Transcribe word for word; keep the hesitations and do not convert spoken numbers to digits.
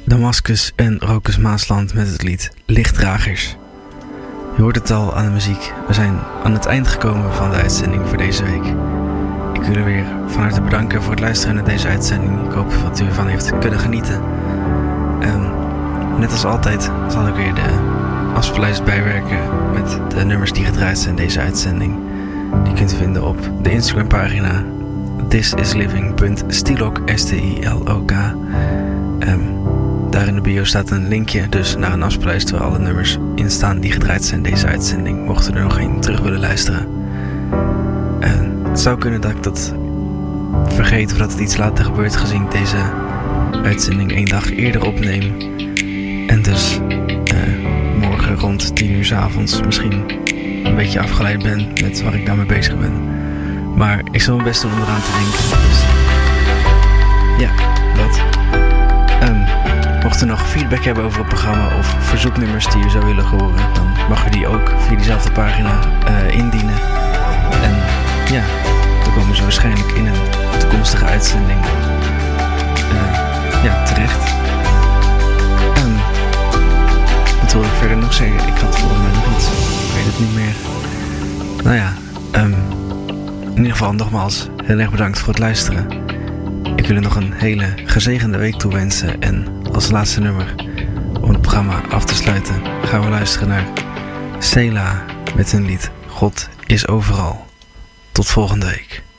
Damascus en Rokus Maasland met het lied Lichtdragers. Je hoort het al aan de muziek. We zijn aan het eind gekomen van de uitzending voor deze week. Ik wil u weer van harte bedanken voor het luisteren naar deze uitzending. Ik hoop dat u ervan heeft kunnen genieten. Um, net als altijd zal ik weer de afspeellijst bijwerken met de nummers die gedraaid zijn in deze uitzending. Die kunt u vinden op de Instagram pagina thisisliving punt stilok, S T I L O K. Um, daar in de bio staat een linkje dus naar een afspeellijst waar alle nummers in staan die gedraaid zijn in deze uitzending. Mochten er nog geen terug willen luisteren. En het zou kunnen dat ik dat vergeet of dat het iets later gebeurt, gezien deze uitzending één dag eerder opneem. En dus uh, morgen rond tien uur 's avonds misschien een beetje afgeleid ben met waar ik daarmee bezig ben. Maar ik zal mijn best doen om eraan te denken. Dus ja, dat. Um, mocht u nog feedback hebben over het programma of verzoeknummers die u zou willen horen, dan mag u die ook via diezelfde pagina uh, indienen. En ja, dan komen ze waarschijnlijk in een toekomstige uitzending uh, ja, terecht. Um, wat wil ik verder nog zeggen? Ik had volgens mij nog iets. Ik weet het niet meer. Nou ja, um, in ieder geval nogmaals heel erg bedankt voor het luisteren. Ik wil u nog een hele gezegende week toewensen. En als laatste nummer om het programma af te sluiten gaan we luisteren naar Sela met hun lied God is overal. Tot volgende week.